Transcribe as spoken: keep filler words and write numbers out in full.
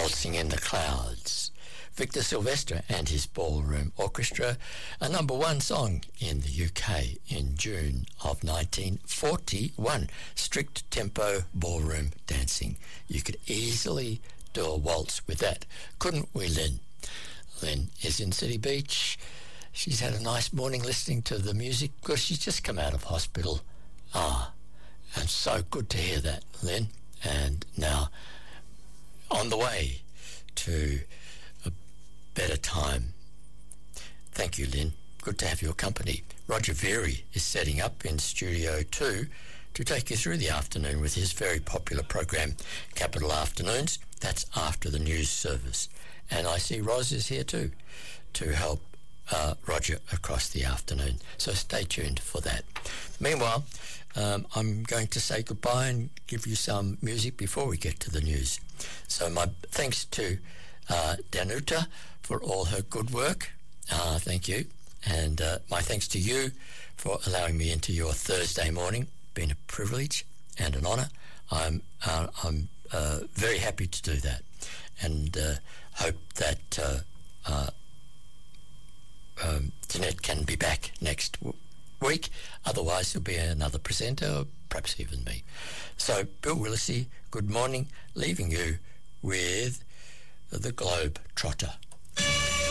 Waltzing in the Clouds. Victor Silvestre and his Ballroom Orchestra, a number one song in the U K in June of nineteen forty-one. Strict tempo ballroom dancing. You could easily do a waltz with that, couldn't we, Lynn? Lynn is in City Beach. She's had a nice morning listening to the music because she's just come out of hospital. Ah, and so good to hear that, Lynn. And now on the way to a better time. Thank you, Lynn. Good to have your company. Roger Veary is setting up in Studio two to take you through the afternoon with his very popular program, Capital Afternoons. That's after the news service. And I see Roz is here too to help uh, Roger across the afternoon. So stay tuned for that. Meanwhile, um, I'm going to say goodbye and give you some music before we get to the news. So my thanks to uh, Danuta for all her good work. Uh, thank you. And uh, my thanks to you for allowing me into your Thursday morning. Been a privilege and an honour. I'm uh, I'm uh, very happy to do that, and uh, hope that uh, uh, um, Jeanette can be back next w- week. Otherwise, there'll be another presenter, or perhaps even me. So, Bill Willisey, good morning. Leaving you with the Globe Trotter.